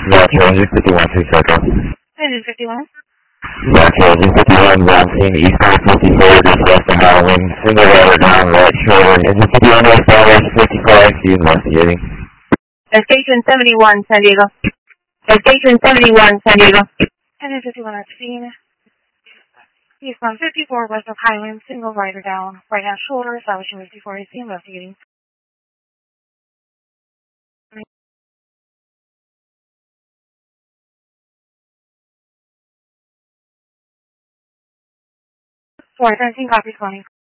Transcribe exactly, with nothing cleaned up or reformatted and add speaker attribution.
Speaker 1: Roger, engine fifty-one, two circle.
Speaker 2: Engine fifty-one.
Speaker 1: Roger, engine fifty-one, ground scene, eastbound fifty-four, just west of Howling, single rider down, right shoulder. Engine fifty-one, west dollars, fifty-five, see you investigating.
Speaker 2: Station seventy-one, San Diego. Station seventy-one, San Diego. Engine fifty-one, that's seen. Eastbound fifty-four, west of Highland, single rider down, right hand shoulder, establishing fifty-four, A C, investigating. four seventeen, copy twenty.